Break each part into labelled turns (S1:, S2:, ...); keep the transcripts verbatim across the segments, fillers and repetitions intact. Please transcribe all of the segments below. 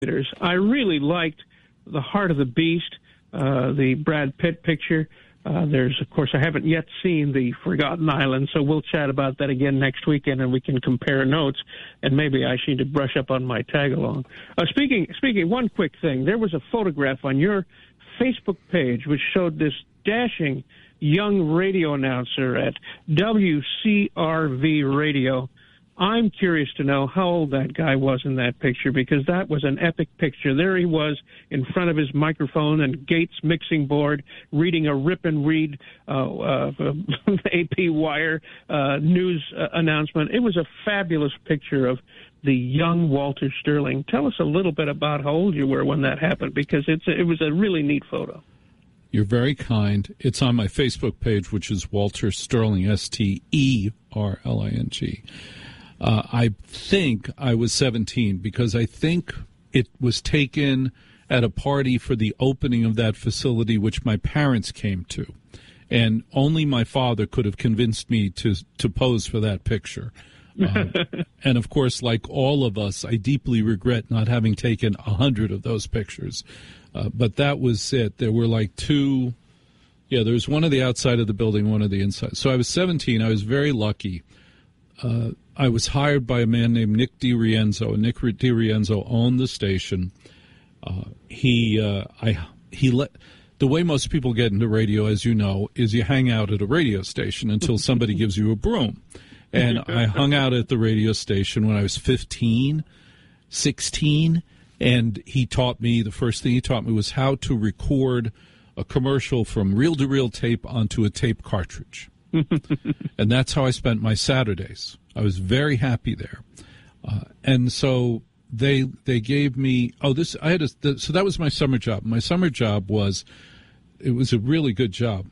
S1: I really liked The Heart of the Beast, uh, the Brad Pitt picture. Uh, there's, of course, I haven't yet seen The Forgotten Island, so we'll chat about that again next weekend, and we can compare notes, and maybe I need to brush up on my tag-along. Uh, speaking, speaking, one quick thing. There was a photograph on your Facebook page which showed this dashing young radio announcer at W C R V Radio. I'm curious to know how old that guy was in that picture, because that was an epic picture. There he was in front of his microphone and Gates mixing board, reading a rip and read uh, uh, A P Wire uh, news uh, announcement. It was a fabulous picture of the young Walter Sterling. Tell us a little bit about how old you were when that happened, because it's a, it was a really neat photo.
S2: You're very kind. It's on my Facebook page, which is Walter Sterling, S T E R L I N G. Uh, I think I was seventeen, because I think it was taken at a party for the opening of that facility, which my parents came to. And only my father could have convinced me to to pose for that picture. Uh, and, of course, like all of us, I deeply regret not having taken a hundred of those pictures. Uh, but that was it. There were like two. Yeah, there was one on the outside of the building, one on the inside. So I was seventeen. I was very lucky. Uh, I was hired by a man named Nick DiRienzo. Nick DiRienzo owned the station. Uh, he, uh, I, he let the way most people get into radio, as you know, is you hang out at a radio station until somebody gives you a broom. And I hung out at the radio station when I was fifteen, sixteen, and he taught me, the first thing he taught me was how to record a commercial from reel-to-reel tape onto a tape cartridge. And that's how I spent my Saturdays. I was very happy there. Uh, and so they they gave me, oh, this, I had a, so that was my summer job. My summer job was, it was a really good job.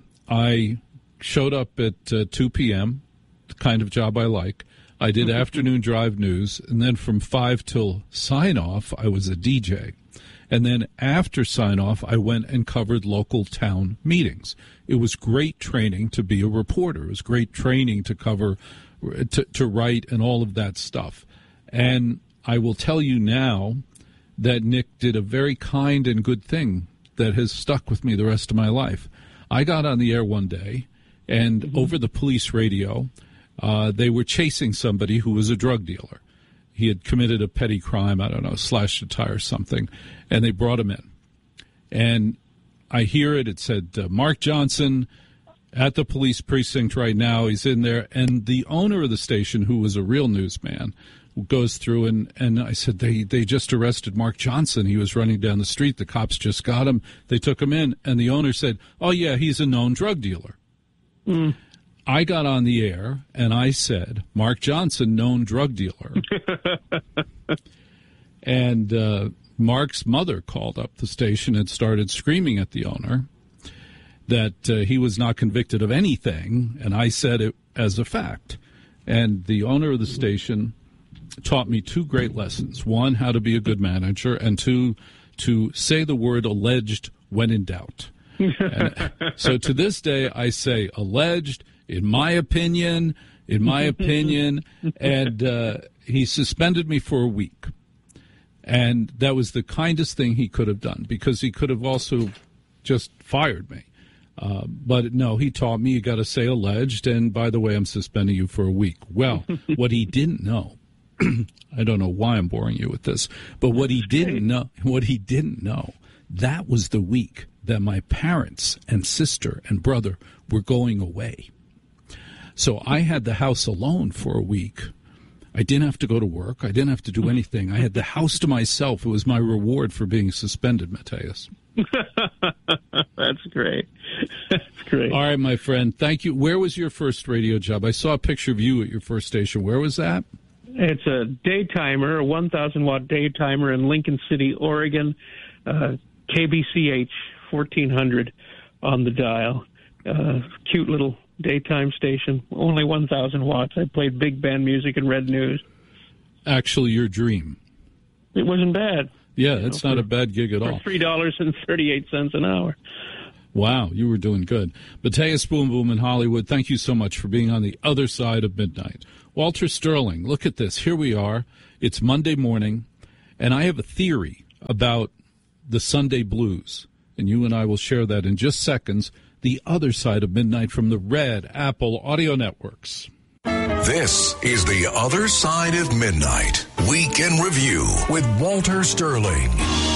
S2: I showed up at uh, two p.m., the kind of job I like. I did afternoon drive news, and then from five till sign-off, I was a D J. And then after sign-off, I went and covered local town meetings. It was great training to be a reporter. It was great training to cover, to, to write, and all of that stuff. And I will tell you now that Nick did a very kind and good thing that has stuck with me the rest of my life. I got on the air one day, and mm-hmm. over the police radio, uh, they were chasing somebody who was a drug dealer. He had committed a petty crime, I don't know, slashed a tire or something, and they brought him in. And I hear it, it said, uh, Mark Johnson at the police precinct right now, he's in there. And the owner of the station, who was a real newsman, goes through, and, and I said, they, they just arrested Mark Johnson. He was running down the street. The cops just got him. They took him in, and the owner said, oh, yeah, he's a known drug dealer. Mm. I got on the air, and I said, Mark Johnson, known drug dealer. And uh, Mark's mother called up the station and started screaming at the owner that uh, he was not convicted of anything, and I said it as a fact. And the owner of the station taught me two great lessons. One, how to be a good manager, and two, to say the word alleged when in doubt. And so to this day, I say alleged, in my opinion, in my opinion, and uh, he suspended me for a week. And that was the kindest thing he could have done, because he could have also just fired me. Uh, but no, he taught me you got to say alleged, and by the way, I'm suspending you for a week. Well, what he didn't know, I don't know why I'm boring you with this, but what he didn't know, what he didn't know, that was the week that my parents and sister and brother were going away. So I had the house alone for a week. I didn't have to go to work. I didn't have to do anything. I had the house to myself. It was my reward for being suspended, Mateus.
S1: That's great. That's great.
S2: All right, my friend. Thank you. Where was your first radio job? I saw a picture of you at your first station. Where was that?
S1: It's a daytimer, a one thousand watt daytimer in Lincoln City, Oregon, uh, K B C H fourteen hundred on the dial. Uh, cute little daytime station, only one thousand watts. I played big band music and read news.
S2: Actually, your dream.
S1: It wasn't bad.
S2: Yeah, it's not a bad gig at all.
S1: For three dollars and thirty-eight cents an hour.
S2: Wow, you were doing good. Mateus Boom Boom in Hollywood, thank you so much for being on the other side of midnight. Walter Sterling, look at this. Here we are. It's Monday morning, and I have a theory about the Sunday blues, and you and I will share that in just seconds. The Other Side of Midnight from the Red Apple Audio Networks.
S3: This is The Other Side of Midnight, Week in Review with Walter Sterling.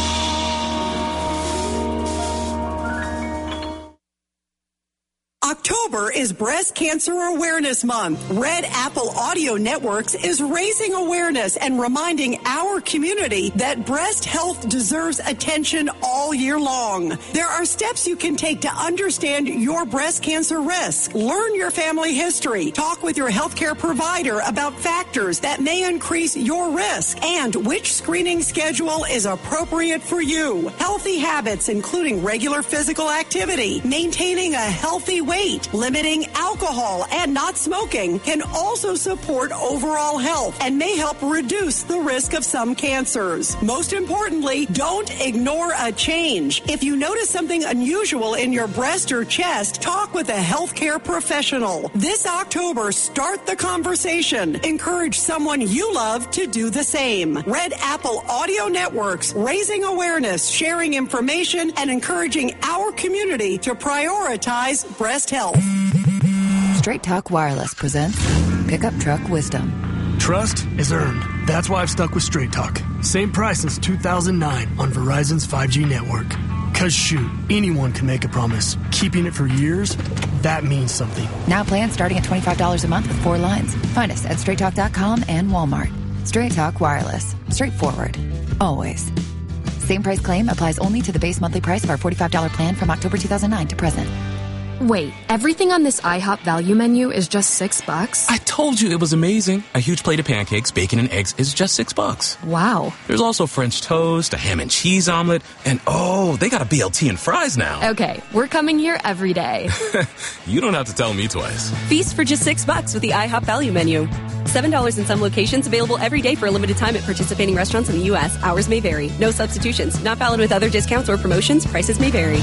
S4: October is Breast Cancer Awareness Month. Red Apple Audio Networks is raising awareness and reminding our community that breast health deserves attention all year long. There are steps you can take to understand your breast cancer risk. Learn your family history. Talk with your healthcare provider about factors that may increase your risk and which screening schedule is appropriate for you. Healthy habits, including regular physical activity, maintaining a healthy weight, limiting alcohol, and not smoking can also support overall health and may help reduce the risk of some cancers. Most importantly, don't ignore a change. If you notice something unusual in your breast or chest, talk with a healthcare professional. This October, start the conversation. Encourage someone you love to do the same. Red Apple Audio Networks, raising awareness, sharing information, and encouraging our community to prioritize breast health.
S5: Straight Talk Wireless presents Pickup Truck Wisdom.
S6: Trust is earned. That's why I've stuck with Straight Talk. Same price since two thousand nine on Verizon's five G network. Cause shoot, anyone can make a promise. Keeping it for years, that means something.
S5: Now plans starting at twenty-five dollars a month with four lines. Find us at straight talk dot com and Walmart. Straight Talk Wireless. Straightforward. Always. Same price claim applies only to the base monthly price of our forty-five dollars plan from October two thousand nine to present.
S7: Wait, everything on this IHOP value menu is just six bucks?
S8: I told you it was amazing. A huge plate of pancakes, bacon, and eggs is just six bucks.
S7: Wow.
S8: There's also French toast, a ham and cheese omelet, and oh, they got a B L T and fries now.
S7: Okay, we're coming here every day.
S8: You don't have to tell me twice.
S9: Feast for just six bucks with the IHOP value menu. Seven dollars in some locations, available every day for a limited time at participating restaurants in the U S. Hours may vary. No substitutions. Not valid with other discounts or promotions. Prices may vary.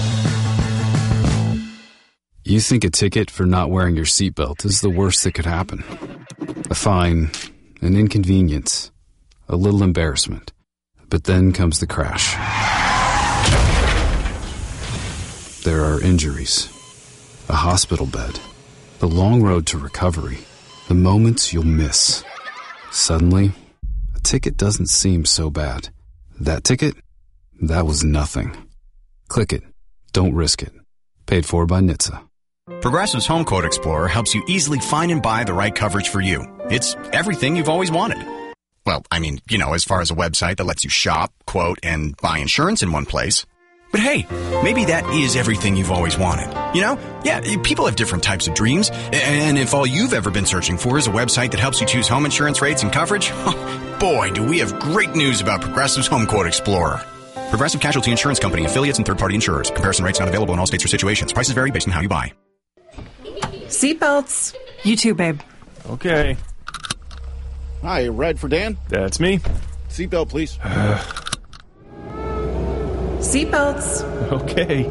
S10: You think a ticket for not wearing your seatbelt is the worst that could happen. A fine, an inconvenience, a little embarrassment. But then comes the crash. There are injuries, a hospital bed, the long road to recovery, the moments you'll miss. Suddenly, a ticket doesn't seem so bad. That ticket? That was nothing. Click it. Don't risk it. Paid for by N H T S A.
S11: Progressive's Home Quote Explorer helps you easily find and buy the right coverage for you. It's everything you've always wanted. Well, I mean, you know, as far as a website that lets you shop, quote, and buy insurance in one place. But hey, maybe that is everything you've always wanted. You know? Yeah, people have different types of dreams. And if all you've ever been searching for is a website that helps you choose home insurance rates and coverage, boy, do we have great news about Progressive's Home Quote Explorer. Progressive Casualty Insurance Company, affiliates, and third-party insurers. Comparison rates not available in all states or situations. Prices vary based on how you buy.
S12: Seatbelts. You too, babe.
S13: Okay.
S14: Hi, Red for Dan?
S13: That's me.
S14: Seatbelt, please.
S12: Seatbelts.
S13: Okay.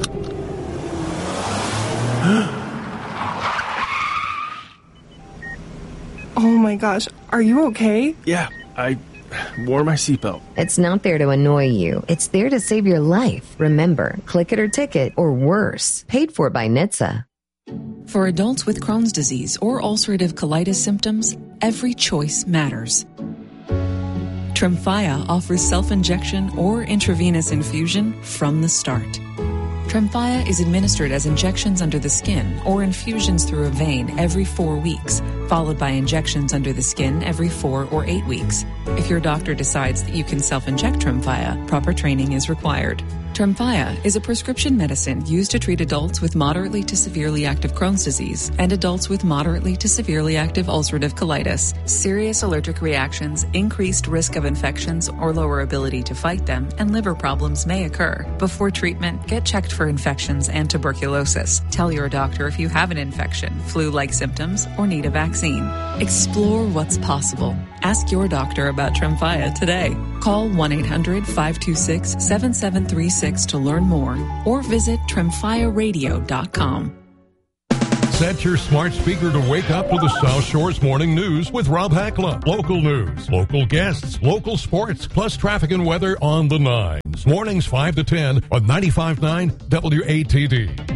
S12: Oh my gosh, are you okay?
S13: Yeah, I wore my seatbelt.
S15: It's not there to annoy you. It's there to save your life. Remember, click it or ticket, or worse. Paid for by N H T S A.
S16: For adults with Crohn's disease or ulcerative colitis symptoms, every choice matters. Tremfya offers self-injection or intravenous infusion from the start. Tremfya is administered as injections under the skin or infusions through a vein every four weeks, followed by injections under the skin every four or eight weeks. If your doctor decides that you can self-inject Tremfya, proper training is required. Tremfya is a prescription medicine used to treat adults with moderately to severely active Crohn's disease and adults with moderately to severely active ulcerative colitis. Serious allergic reactions, increased risk of infections or lower ability to fight them, and liver problems may occur. Before treatment, get checked for infections and tuberculosis. Tell your doctor if you have an infection, flu-like symptoms, or need a vaccine. Explore what's possible. Ask your doctor about Tremfya today. Call one eight hundred five two six seven seven three six to learn more or visit tremfya radio dot com.
S17: Set your smart speaker to wake up to the South Shore's morning news with Rob Hakla. Local news, local guests, local sports, plus traffic and weather on the nines. Mornings five to ten on ninety-five point nine W A T D.